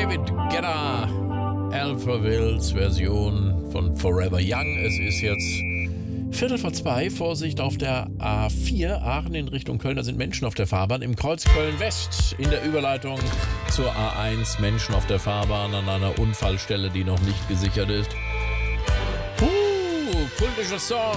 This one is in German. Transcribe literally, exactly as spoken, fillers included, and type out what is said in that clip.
David Guetta, Alphavilles Version von Forever Young. Es ist jetzt Viertel vor zwei. Vorsicht auf der A vier, Aachen in Richtung Köln. Da sind Menschen auf der Fahrbahn. Im Kreuz Köln-West in der Überleitung zur A eins. Menschen auf der Fahrbahn an einer Unfallstelle, die noch nicht gesichert ist. Uh, kultischer Song.